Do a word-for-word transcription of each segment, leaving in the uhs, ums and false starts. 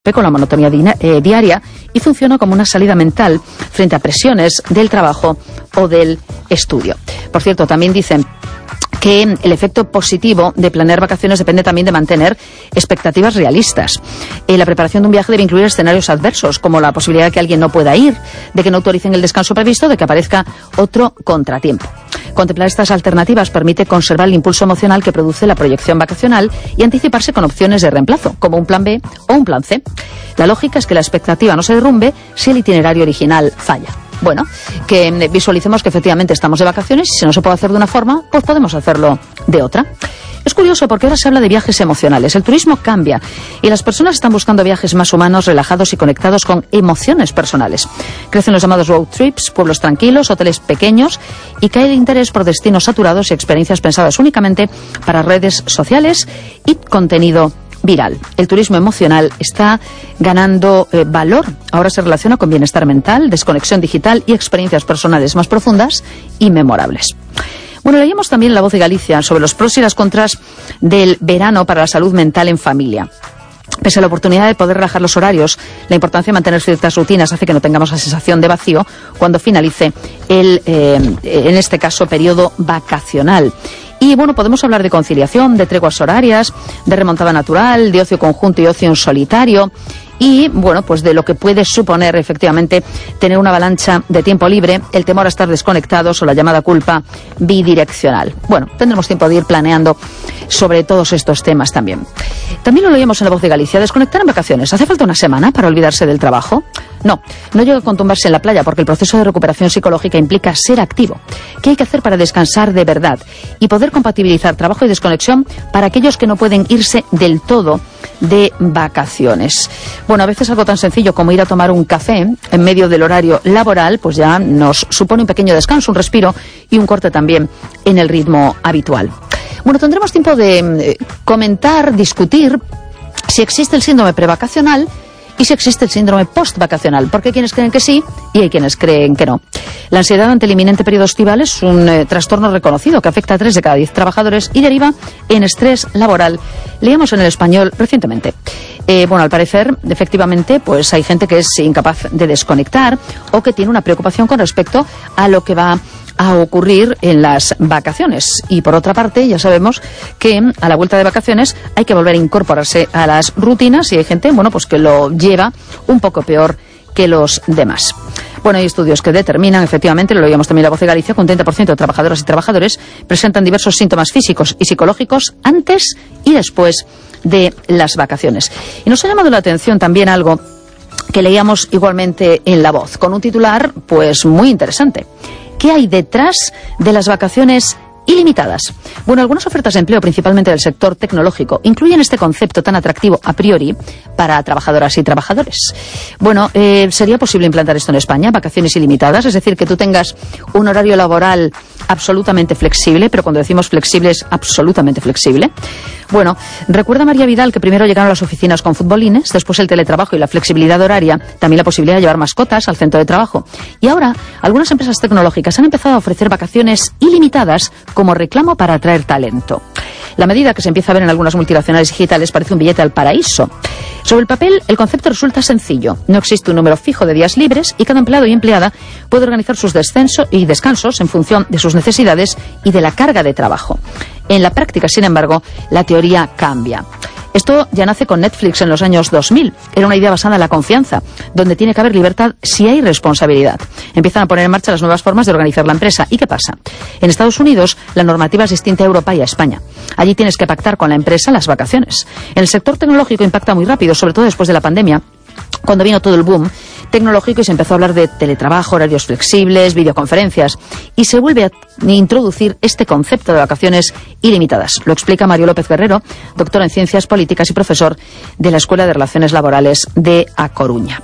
rompe con la monotonía di eh, diaria y funciona como una salida mental frente a presiones del trabajo o del estudio. Por cierto, también dicen que el efecto positivo de planear vacaciones depende también de mantener expectativas realistas. Eh, la preparación de un viaje debe incluir escenarios adversos, como la posibilidad de que alguien no pueda ir, de que no autoricen el descanso previsto, de que aparezca otro contratiempo. Contemplar estas alternativas permite conservar el impulso emocional que produce la proyección vacacional y anticiparse con opciones de reemplazo, como un plan B o un plan C. La lógica es que la expectativa no se derrumbe si el itinerario original falla. Bueno, que visualicemos que efectivamente estamos de vacaciones y si no se puede hacer de una forma, pues podemos hacerlo de otra. Es curioso porque ahora se habla de viajes emocionales. El turismo cambia y las personas están buscando viajes más humanos, relajados y conectados con emociones personales. Crecen los llamados road trips, pueblos tranquilos, hoteles pequeños y cae el interés por destinos saturados y experiencias pensadas únicamente para redes sociales y contenido viral. El turismo emocional está ganando eh, valor. Ahora se relaciona con bienestar mental, desconexión digital y experiencias personales más profundas y memorables. Bueno, leíamos también en La Voz de Galicia sobre los pros y las contras del verano para la salud mental en familia. Pese a la oportunidad de poder relajar los horarios, la importancia de mantener ciertas rutinas hace que no tengamos la sensación de vacío cuando finalice el, eh, en este caso, periodo vacacional. Y bueno, podemos hablar de conciliación, de treguas horarias, de remontada natural, de ocio conjunto y ocio en solitario. Y, bueno, pues de lo que puede suponer efectivamente tener una avalancha de tiempo libre, el temor a estar desconectados o la llamada culpa bidireccional. Bueno, tendremos tiempo de ir planeando sobre todos estos temas también. También lo leíamos en La Voz de Galicia, desconectar en vacaciones. ¿Hace falta una semana para olvidarse del trabajo? No, no llega con tumbarse en la playa porque el proceso de recuperación psicológica implica ser activo. ¿Qué hay que hacer para descansar de verdad? Y poder compatibilizar trabajo y desconexión para aquellos que no pueden irse del todo de vacaciones. Bueno, a veces algo tan sencillo como ir a tomar un café en medio del horario laboral, pues ya nos supone un pequeño descanso, un respiro y un corte también en el ritmo habitual. Bueno, tendremos tiempo de eh, comentar, discutir si existe el síndrome prevacacional y si existe el síndrome postvacacional, porque hay quienes creen que sí y hay quienes creen que no. La ansiedad ante el inminente periodo estival es un eh, trastorno reconocido que afecta a tres de cada diez trabajadores y deriva en estrés laboral. Leíamos en El Español recientemente. Eh, bueno, al parecer, efectivamente, pues hay gente que es incapaz de desconectar o que tiene una preocupación con respecto a lo que va a ocurrir en las vacaciones. Y por otra parte, ya sabemos que a la vuelta de vacaciones hay que volver a incorporarse a las rutinas y hay gente, bueno, pues que lo lleva un poco peor que los demás. Bueno, hay estudios que determinan, efectivamente, lo oíamos también en La Voz de Galicia, que un treinta por ciento de trabajadoras y trabajadores presentan diversos síntomas físicos y psicológicos antes y después de las vacaciones. Y nos ha llamado la atención también algo que leíamos igualmente en La Voz, con un titular, pues, muy interesante. ¿Qué hay detrás de las vacaciones ilimitadas? Bueno, algunas ofertas de empleo, principalmente del sector tecnológico, incluyen este concepto tan atractivo a priori para trabajadoras y trabajadores. Bueno, eh, ¿sería posible implantar esto en España? Vacaciones ilimitadas, es decir, que tú tengas un horario laboral absolutamente flexible, pero cuando decimos flexible es absolutamente flexible. Bueno, recuerda María Vidal que primero llegaron a las oficinas con futbolines, después el teletrabajo y la flexibilidad horaria, también la posibilidad de llevar mascotas al centro de trabajo. Y ahora, algunas empresas tecnológicas han empezado a ofrecer vacaciones ilimitadas como reclamo para atraer talento. La medida, que se empieza a ver en algunas multinacionales digitales, parece un billete al paraíso. Sobre el papel, el concepto resulta sencillo. No existe un número fijo de días libres y cada empleado y empleada puede organizar sus descensos y descansos en función de sus necesidades y de la carga de trabajo. En la práctica, sin embargo, la teoría cambia. Esto ya nace con Netflix en los años dos mil. Era una idea basada en la confianza, donde tiene que haber libertad si hay responsabilidad. Empiezan a poner en marcha las nuevas formas de organizar la empresa. ¿Y qué pasa? En Estados Unidos, la normativa es distinta a Europa y a España. Allí tienes que pactar con la empresa las vacaciones. En el sector tecnológico impacta muy rápido, sobre todo después de la pandemia, cuando vino todo el boom tecnológico y se empezó a hablar de teletrabajo, horarios flexibles, videoconferencias, y se vuelve a introducir este concepto de vacaciones ilimitadas. Lo explica Mario López Guerrero, doctor en Ciencias Políticas y profesor de la Escuela de Relaciones Laborales de A Coruña.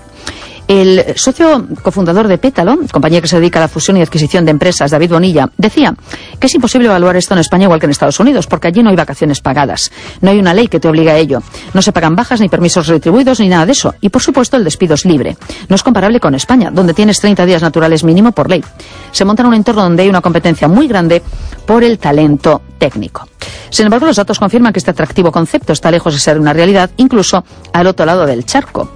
El socio cofundador de Pétalo, compañía que se dedica a la fusión y adquisición de empresas, David Bonilla, decía que es imposible evaluar esto en España igual que en Estados Unidos, porque allí no hay vacaciones pagadas. No hay una ley que te obligue a ello. No se pagan bajas, ni permisos retribuidos, ni nada de eso. Y, por supuesto, el despido es libre. No es comparable con España, donde tienes treinta días naturales mínimo por ley. Se monta en un entorno donde hay una competencia muy grande por el talento técnico. Sin embargo, los datos confirman que este atractivo concepto está lejos de ser una realidad, incluso al otro lado del charco.